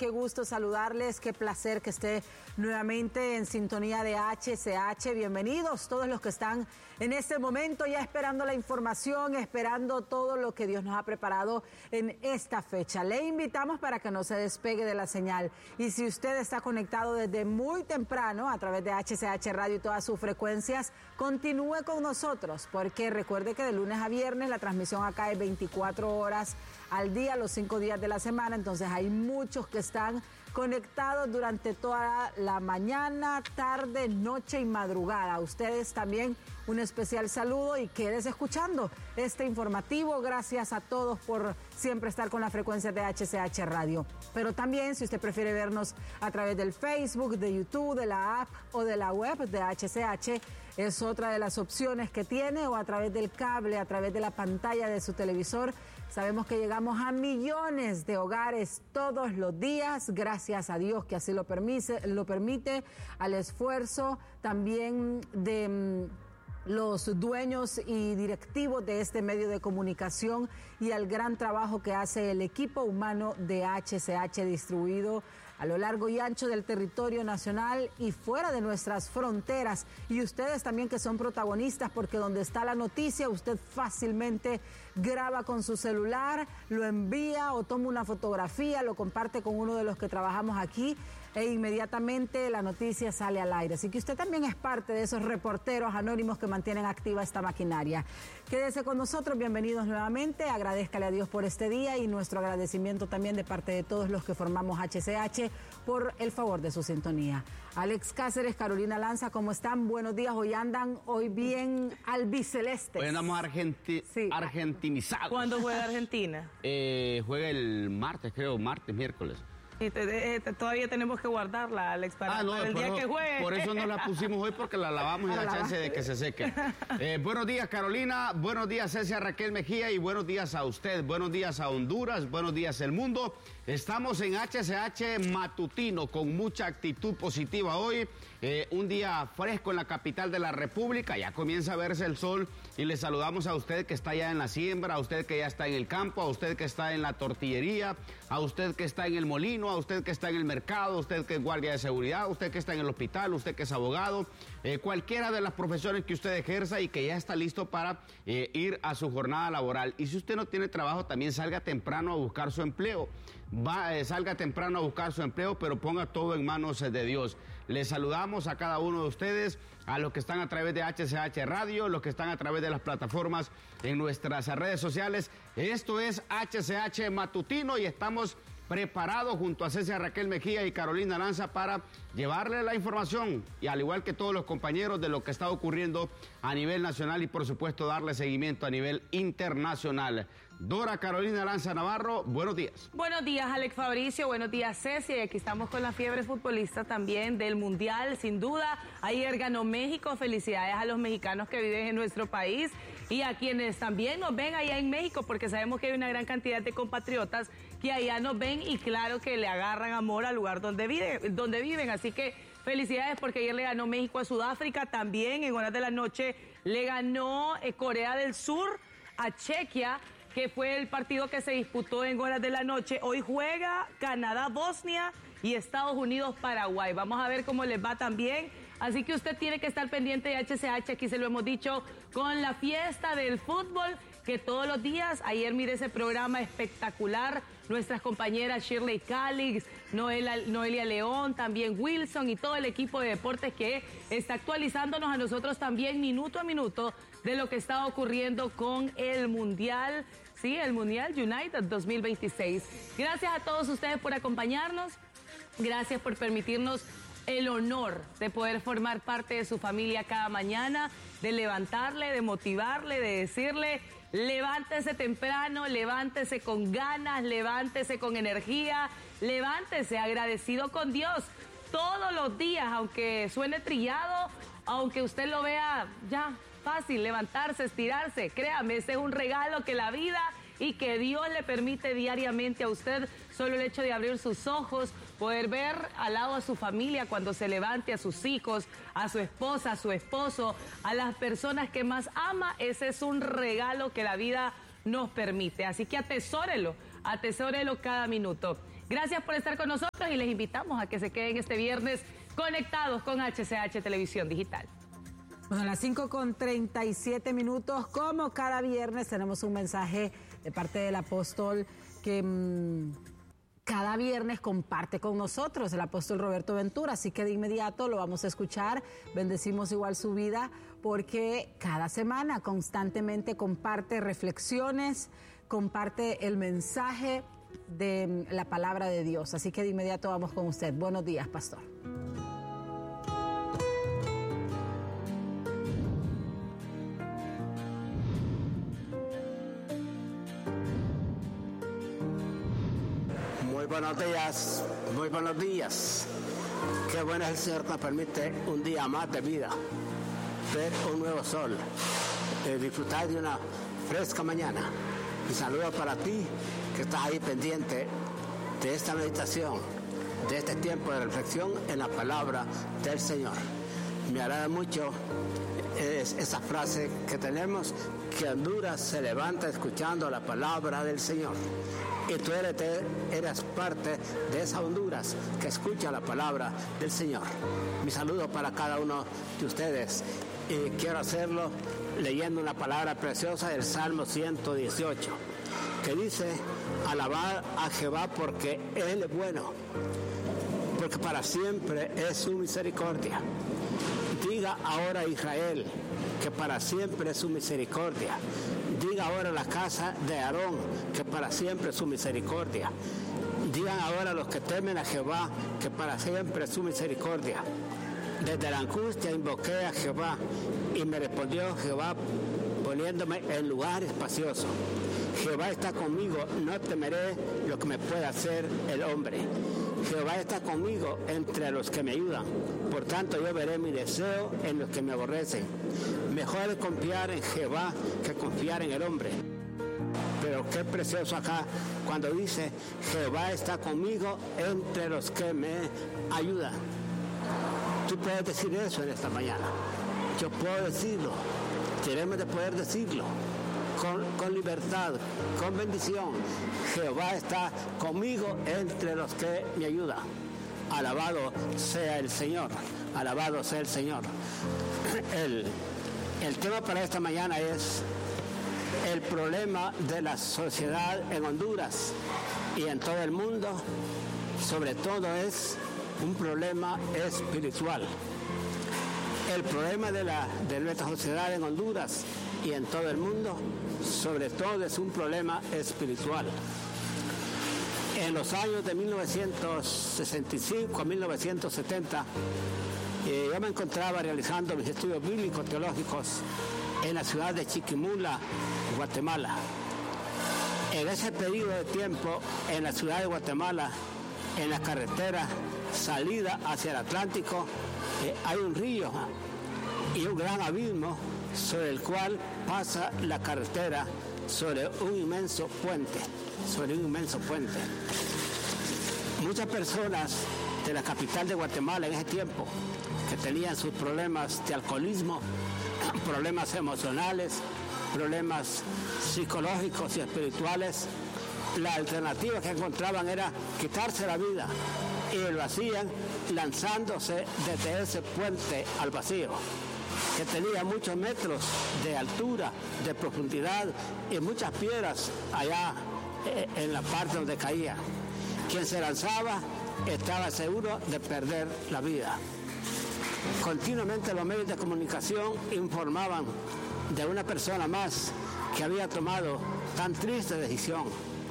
qué gusto saludarles, qué placer que esté nuevamente en sintonía de HCH. Bienvenidos todos los que están en este momento ya esperando la información, esperando todo lo que Dios nos ha preparado en esta fecha. Le invitamos para que no se despegue de la señal. Y si usted está conectado desde muy temprano a través de HCH Radio y todas sus frecuencias, continúe con nosotros, porque recuerde que de lunes a viernes la transmisión acá es 24 horas al día, los 5 días de la semana, entonces hay muchos que están conectados durante toda la mañana, tarde, noche y madrugada. A ustedes también un especial saludo y quédese escuchando este informativo. Gracias a todos por siempre estar con la frecuencia de HCH Radio. Pero también, si usted prefiere vernos a través del Facebook, de YouTube, de la app o de la web de HCH, es otra de las opciones que tiene, o a través del cable, a través de la pantalla de su televisor. Sabemos que llegamos a millones de hogares todos los días, gracias a Dios que así lo permite, al esfuerzo también de los dueños y directivos de este medio de comunicación y al gran trabajo que hace el equipo humano de HCH distribuido a lo largo y ancho del territorio nacional y fuera de nuestras fronteras. Y ustedes también que son protagonistas, porque donde está la noticia, usted fácilmente graba con su celular, lo envía o toma una fotografía, lo comparte con uno de los que trabajamos aquí e inmediatamente la noticia sale al aire. Así que usted también es parte de esos reporteros anónimos que mantienen activa esta maquinaria. Quédese con nosotros, bienvenidos nuevamente, agradézcale a Dios por este día y nuestro agradecimiento también de parte de todos los que formamos HCH por el favor de su sintonía. Alex Cáceres, Carolina Lanza, ¿cómo están? Buenos días, hoy andan bien albicelestes. Hoy andamos argentinizados. ¿Cuándo juega Argentina? Juega el martes, creo, miércoles. Y todavía tenemos que guardarla, Alex, para el día que juegue. Por eso no la pusimos hoy, porque la lavamos y da chance de que se seque. Buenos días, Carolina. Buenos días, Cecia Raquel Mejía. Y buenos días a usted. Buenos días a Honduras. Buenos días, el mundo. Estamos en HCH matutino con mucha actitud positiva hoy. Un día fresco en la capital de la República. Ya comienza a verse el sol. Y le saludamos a usted que está ya en la siembra, a usted que ya está en el campo, a usted que está en la tortillería, a usted que está en el molino, a usted que está en el mercado, a usted que es guardia de seguridad, a usted que está en el hospital, usted que es abogado, cualquiera de las profesiones que usted ejerza y que ya está listo para ir a su jornada laboral. Y si usted no tiene trabajo, también salga temprano a buscar su empleo. Salga temprano a buscar su empleo, pero ponga todo en manos de Dios. Les saludamos a cada uno de ustedes, a los que están a través de HCH Radio, los que están a través de las plataformas en nuestras redes sociales. Esto es HCH Matutino y estamos preparados junto a Cecia Raquel Mejía y Carolina Lanza para llevarle la información y al igual que todos los compañeros de lo que está ocurriendo a nivel nacional y por supuesto darle seguimiento a nivel internacional. Dora Carolina Lanza Navarro, buenos días. Buenos días, Alex Fabricio, buenos días, Cecia, y aquí estamos con la fiebre futbolista también del Mundial, sin duda. Ayer ganó México, felicidades a los mexicanos que viven en nuestro país y a quienes también nos ven allá en México, porque sabemos que hay una gran cantidad de compatriotas que allá nos ven y claro que le agarran amor al lugar donde viven, así que felicidades porque ayer le ganó México a Sudáfrica, también en horas de la noche le ganó Corea del Sur a Chequia, que fue el partido que se disputó en horas de la noche. Hoy juega Canadá, Bosnia y Estados Unidos, Paraguay. Vamos a ver cómo les va también. Así que usted tiene que estar pendiente de HCH, aquí se lo hemos dicho, con la fiesta del fútbol, que todos los días, ayer mire ese programa espectacular, nuestras compañeras Shirley Calix, Noelia León, también Wilson y todo el equipo de deportes que está actualizándonos a nosotros también minuto a minuto de lo que está ocurriendo con el Mundial, sí, el Mundial United 2026. Gracias a todos ustedes por acompañarnos, gracias por permitirnos el honor de poder formar parte de su familia cada mañana, de levantarle, de motivarle, de decirle, levántese temprano, levántese con ganas, levántese con energía, levántese agradecido con Dios todos los días, aunque suene trillado, aunque usted lo vea ya fácil, levantarse, estirarse, créame, ese es un regalo que la vida y que Dios le permite diariamente a usted. Solo el hecho de abrir sus ojos, poder ver al lado a su familia cuando se levante, a sus hijos, a su esposa, a su esposo, a las personas que más ama, ese es un regalo que la vida nos permite. Así que atesórelo cada minuto. Gracias por estar con nosotros y les invitamos a que se queden este viernes conectados con HCH Televisión Digital. Bueno, a las 5:37, como cada viernes, tenemos un mensaje de parte del apóstol que cada viernes comparte con nosotros, el apóstol Roberto Ventura, así que de inmediato lo vamos a escuchar. Bendecimos igual su vida porque cada semana constantemente comparte reflexiones, comparte el mensaje de la palabra de Dios. Así que de inmediato vamos con usted. Buenos días, pastor. Muy buenos días. Qué bueno es el Señor que nos permite un día más de vida, ver un nuevo sol, disfrutar de una fresca mañana. Y saludos para ti que estás ahí pendiente de esta meditación, de este tiempo de reflexión en la palabra del Señor. Me agrada mucho esa frase que tenemos, que Honduras se levanta escuchando la palabra del Señor. Y tú eres parte de esa Honduras que escucha la palabra del Señor. Mi saludo para cada uno de ustedes. Y quiero hacerlo leyendo una palabra preciosa del Salmo 118, que dice: alabad a Jehová porque Él es bueno, porque para siempre es su misericordia. Diga ahora Israel que para siempre es su misericordia. Diga ahora la casa de Aarón que para siempre es su misericordia. Digan ahora los que temen a Jehová que para siempre es su misericordia. Desde la angustia invoqué a Jehová y me respondió Jehová poniéndome en lugar espacioso. Jehová está conmigo, no temeré lo que me pueda hacer el hombre. Jehová está conmigo entre los que me ayudan. Por tanto, yo veré mi deseo en los que me aborrecen. Mejor es confiar en Jehová que confiar en el hombre. Pero qué precioso acá cuando dice: Jehová está conmigo entre los que me ayudan. Tú puedes decir eso en esta mañana. Yo puedo decirlo. Tenemos de poder decirlo. Con libertad, con bendición. Jehová está conmigo entre los que me ayudan. Alabado sea el Señor. Alabado sea el Señor. El tema para esta mañana es el problema de la sociedad en Honduras y en todo el mundo. Sobre todo es un problema espiritual. El problema de nuestra sociedad en Honduras y en todo el mundo, sobre todo es un problema espiritual. En los años de 1965 a 1970, yo me encontraba realizando mis estudios bíblicos teológicos en la ciudad de Chiquimula, Guatemala. En ese periodo de tiempo, en la ciudad de Guatemala, en la carretera salida hacia el Atlántico, hay un río y un gran abismo sobre el cual pasa la carretera sobre un inmenso puente, Muchas personas de la capital de Guatemala en ese tiempo, que tenían sus problemas de alcoholismo, problemas emocionales, problemas psicológicos y espirituales, la alternativa que encontraban era quitarse la vida, y lo hacían lanzándose desde ese puente al vacío, que tenía muchos metros de altura, de profundidad y muchas piedras allá en la parte donde caía. Quien se lanzaba estaba seguro de perder la vida. Continuamente los medios de comunicación informaban de una persona más que había tomado tan triste decisión.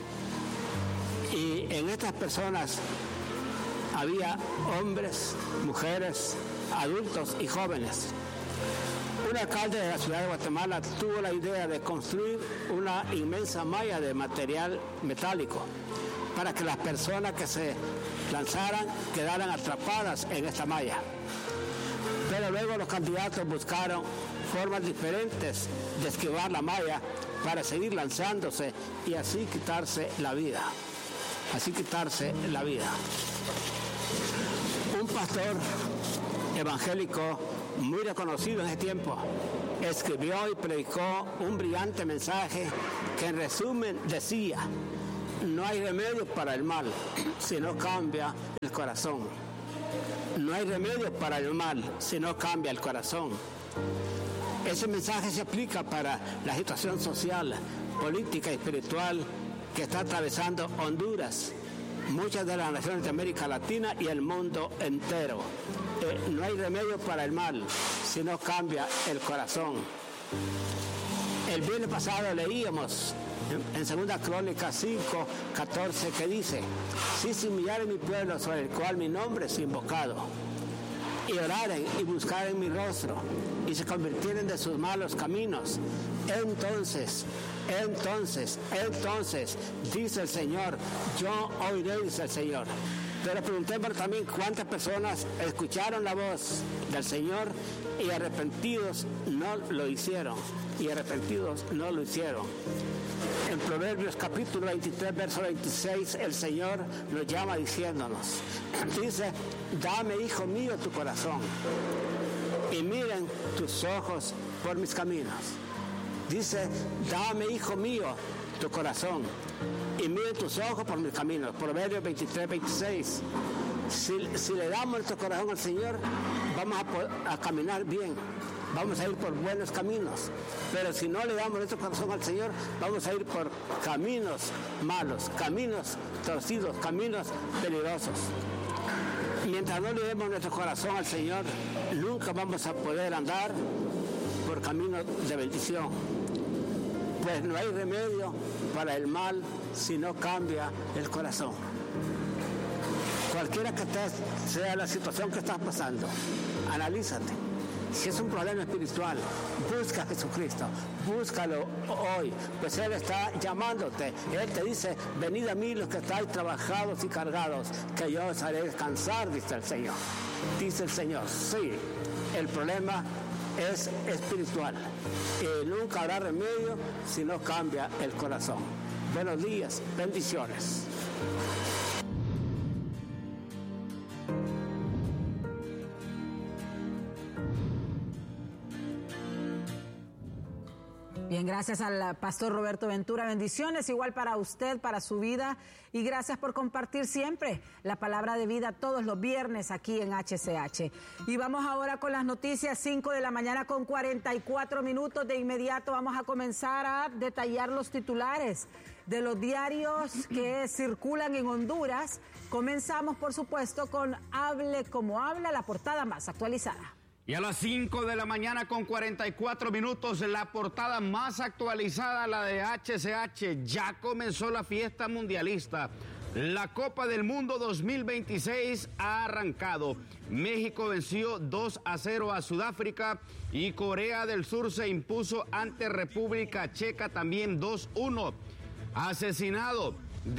Y en estas personas había hombres, mujeres, adultos y jóvenes. Un alcalde de la ciudad de Guatemala tuvo la idea de construir una inmensa malla de material metálico para que las personas que se lanzaran quedaran atrapadas en esta malla. Pero luego los candidatos buscaron formas diferentes de esquivar la malla para seguir lanzándose y así quitarse la vida. Un pastor evangélico muy reconocido en ese tiempo escribió y predicó un brillante mensaje que en resumen decía: no hay remedio para el mal si no cambia el corazón. No hay remedio para el mal si no cambia el corazón. Ese mensaje se aplica para la situación social, política y espiritual que está atravesando Honduras, muchas de las naciones de América Latina y el mundo entero. No hay remedio para el mal si no cambia el corazón. El viernes pasado leíamos en 2 Crónicas 5, 14 que dice: si se humillaren mi pueblo sobre el cual mi nombre es invocado, y oraren y buscaren mi rostro, y se convirtieren de sus malos caminos, entonces, dice el Señor, yo oiré, dice el Señor. Pero preguntémonos también cuántas personas escucharon la voz del Señor y arrepentidos no lo hicieron. En Proverbios capítulo 23, verso 26, el Señor nos llama diciéndonos, dice, dame, hijo mío, tu corazón, y miren tus ojos por mis caminos. Dice, dame, hijo mío, tu corazón, y miren tus ojos por mis caminos. Proverbios 23, 26. Si le damos nuestro corazón al Señor, vamos a caminar bien. Vamos a ir por buenos caminos, pero si no le damos nuestro corazón al Señor, vamos a ir por caminos malos, caminos torcidos, caminos peligrosos. Mientras no le demos nuestro corazón al Señor, nunca vamos a poder andar por caminos de bendición. Pues no hay remedio para el mal si no cambia el corazón. Cualquiera que sea la situación que estás pasando, analízate. Si es un problema espiritual, busca a Jesucristo, búscalo hoy, pues Él está llamándote. Él te dice, venid a mí los que estáis trabajados y cargados, que yo os haré descansar, dice el Señor. Dice el Señor, sí, el problema es espiritual y nunca habrá remedio si no cambia el corazón. Buenos días, bendiciones. Bien, gracias al pastor Roberto Ventura. Bendiciones igual para usted, para su vida, y gracias por compartir siempre la palabra de vida todos los viernes aquí en HCH. Y vamos ahora con las noticias, 5 de la mañana con 44 minutos. De inmediato vamos a comenzar a detallar los titulares de los diarios que circulan en Honduras. Comenzamos, por supuesto, con Hable como habla, la portada más actualizada. Y a las 5 de la mañana con 44 minutos, la portada más actualizada, la de HCH. Ya comenzó la fiesta mundialista. La Copa del Mundo 2026 ha arrancado. México venció 2-0 a Sudáfrica y Corea del Sur se impuso ante República Checa también 2-1. Asesinado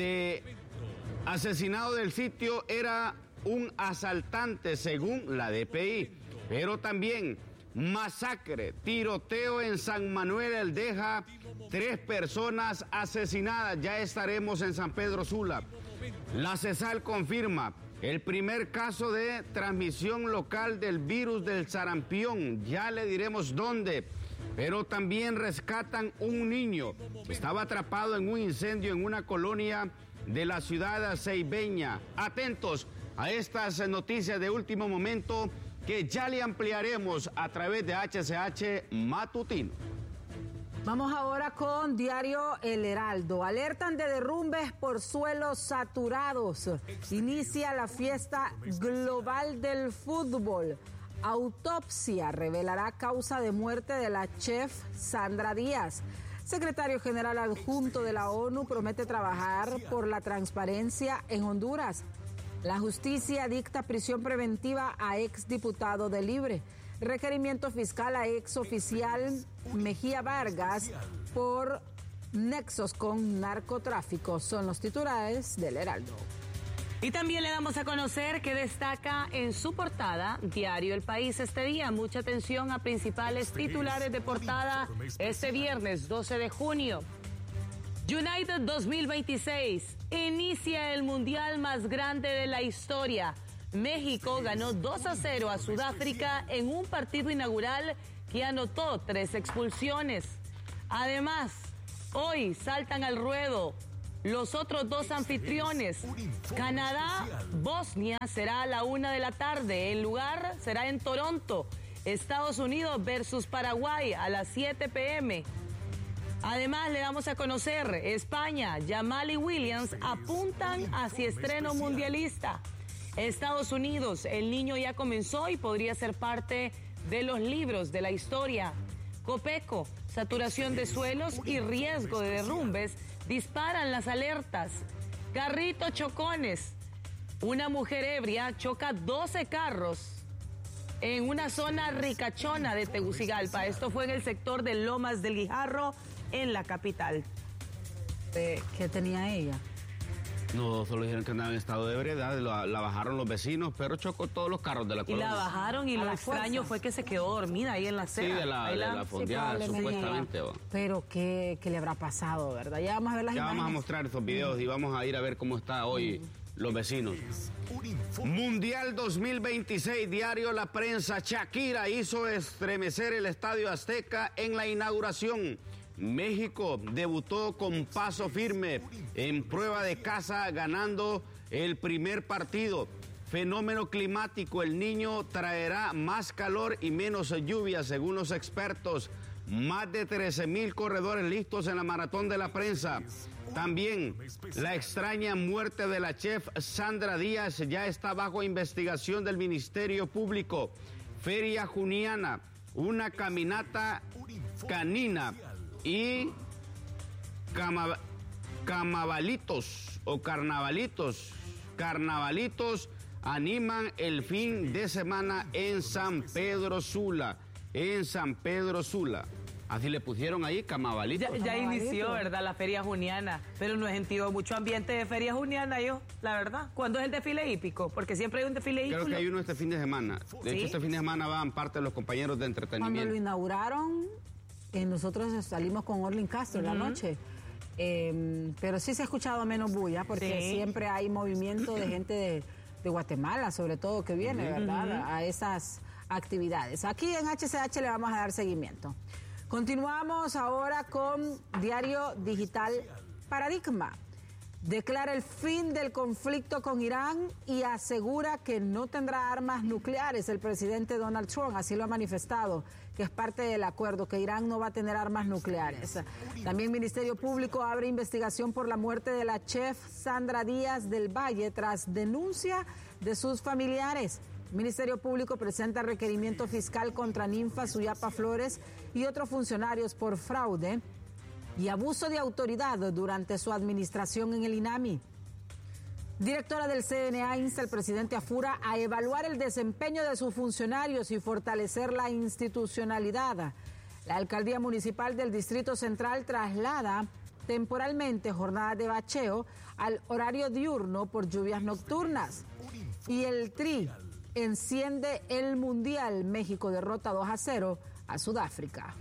del sitio era un asaltante según la DPI. Pero también masacre, tiroteo en San Manuel Aldeja, 3 personas asesinadas. Ya estaremos en San Pedro Sula. La CESAL confirma el primer caso de transmisión local del virus del sarampión. Ya le diremos dónde. Pero también rescatan un niño. Estaba atrapado en un incendio en una colonia de la ciudad ceibeña. Atentos a estas noticias de último momento que ya le ampliaremos a través de HCH Matutino. Vamos ahora con Diario El Heraldo. Alertan de derrumbes por suelos saturados. Inicia la fiesta global del fútbol. Autopsia revelará causa de muerte de la chef Sandra Díaz. Secretario General Adjunto de la ONU promete trabajar por la transparencia en Honduras. La justicia dicta prisión preventiva a exdiputado de Libre. Requerimiento fiscal a exoficial Mejía Vargas por nexos con narcotráfico. Son los titulares del Heraldo. Y también le damos a conocer que destaca en su portada Diario El País este día. Mucha atención a principales titulares de portada este viernes 12 de junio. United 2026 inicia el mundial más grande de la historia. México ganó 2-0 a Sudáfrica en un partido inaugural que anotó 3 expulsiones. Además, hoy saltan al ruedo Los otros dos anfitriones, Canadá, Bosnia, será a la 1 de la tarde. El lugar será en Toronto. Estados Unidos versus Paraguay a las 7 p.m. Además, le damos a conocer, España, Jamal y Williams apuntan hacia estreno mundialista. Estados Unidos, el niño ya comenzó y podría ser parte de los libros de la historia. Copeco, saturación de suelos y riesgo de derrumbes disparan las alertas. Carrito chocones. Una mujer ebria choca 12 carros en una zona ricachona de Tegucigalpa. Esto fue en el sector de Lomas del Guijarro, en la capital. ¿Qué tenía ella? No, solo dijeron que andaba en estado de ebriedad, la bajaron los vecinos, pero chocó todos los carros de la colonia. Y la bajaron y lo extraño fue que se quedó dormida ahí en la acera. Sí, de la fondeada, supuestamente. Pero ¿qué le habrá pasado, verdad? Ya vamos a ver las imágenes. Ya vamos a mostrar esos videos y vamos a ir a ver cómo está hoy los vecinos. Mundial 2026, diario La Prensa. Shakira hizo estremecer el Estadio Azteca en la inauguración. México debutó con paso firme en prueba de casa, ganando el primer partido. Fenómeno climático, el Niño traerá más calor y menos lluvia, según los expertos. Más de 13,000 corredores listos en la maratón de la prensa. También la extraña muerte de la chef Sandra Díaz ya está bajo investigación del Ministerio Público. Feria Juniana, una caminata canina y carnavalitos animan el fin de semana en San Pedro Sula. Así le pusieron ahí, carnavalitos. Ya inició, ¿verdad? La feria juniana, pero no he sentido mucho ambiente de feria juniana yo, la verdad. ¿Cuándo es el desfile hípico? Porque siempre hay un desfile hípico. Creo que hay uno este fin de semana. De hecho, este fin de semana van parte de los compañeros de entretenimiento. Cuando lo inauguraron, nosotros salimos con Orlin Castro en la noche. Pero sí se ha escuchado menos bulla, porque siempre hay movimiento de gente de Guatemala, sobre todo, que viene, ¿verdad? A esas actividades. Aquí en HCH le vamos a dar seguimiento. Continuamos ahora con Diario Digital Paradigma. Declara el fin del conflicto con Irán y asegura que no tendrá armas nucleares. El presidente Donald Trump así lo ha manifestado, que es parte del acuerdo, que Irán no va a tener armas nucleares. También el Ministerio Público abre investigación por la muerte de la chef Sandra Díaz del Valle tras denuncia de sus familiares. El Ministerio Público presenta requerimiento fiscal contra Ninfa Suyapa Flores y otros funcionarios por fraude y abuso de autoridad durante su administración en el INAMI. Directora del CNA insta al presidente Afura a evaluar el desempeño de sus funcionarios y fortalecer la institucionalidad. La Alcaldía Municipal del Distrito Central traslada temporalmente jornadas de bacheo al horario diurno por lluvias nocturnas. Y el Tri enciende el Mundial. México derrota 2-0 a Sudáfrica.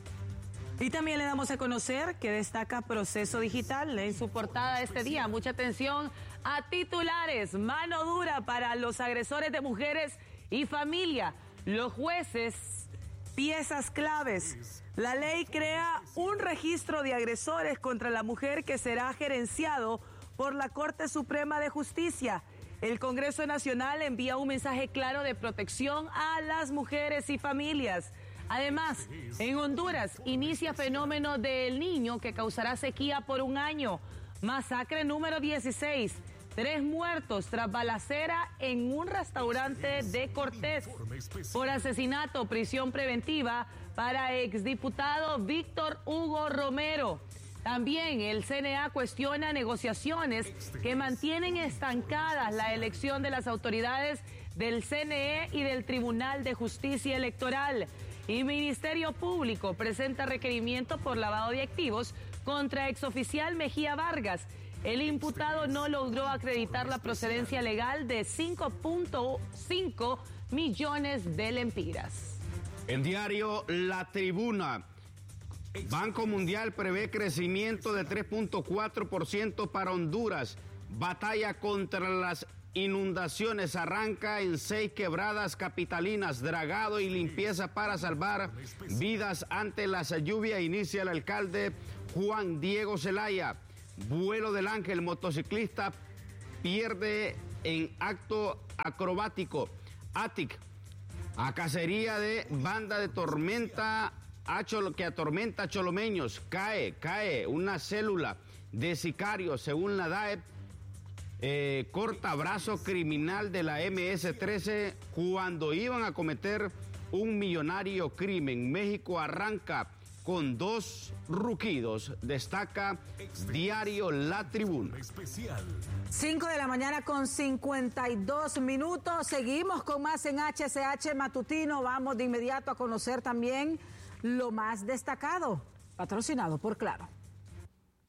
Y también le damos a conocer que destaca Proceso Digital en su portada de este día. Mucha atención a titulares. Mano dura para los agresores de mujeres y familia. Los jueces, piezas claves. La ley crea un registro de agresores contra la mujer que será gerenciado por la Corte Suprema de Justicia. El Congreso Nacional envía un mensaje claro de protección a las mujeres y familias. Además, en Honduras inicia fenómeno del Niño que causará sequía por un año. Masacre número 16. 3 muertos tras balacera en un restaurante de Cortés. Por asesinato, prisión preventiva para exdiputado Víctor Hugo Romero. También el CNA cuestiona negociaciones que mantienen estancadas la elección de las autoridades del CNE y del Tribunal de Justicia Electoral. Y Ministerio Público presenta requerimiento por lavado de activos contra exoficial Mejía Vargas. El imputado no logró acreditar la procedencia legal de 5.5 millones de lempiras. En diario La Tribuna. Banco Mundial prevé crecimiento de 3.4% para Honduras. Batalla contra las inundaciones arranca en 6 quebradas capitalinas. Dragado y limpieza para salvar vidas ante las lluvias. Inicia el alcalde Juan Diego Zelaya. Vuelo del Ángel, motociclista pierde en acto acrobático. Atic, a cacería de banda de tormenta que atormenta a cholomeños. Cae una célula de sicarios, según la DAEP. Corta brazo criminal de la MS-13 cuando iban a cometer un millonario crimen. México arranca con 2 ruquidos, destaca diario La Tribuna. 5 de la mañana con 52 minutos. Seguimos con más en HCH Matutino. Vamos de inmediato a conocer también lo más destacado, patrocinado por Claro.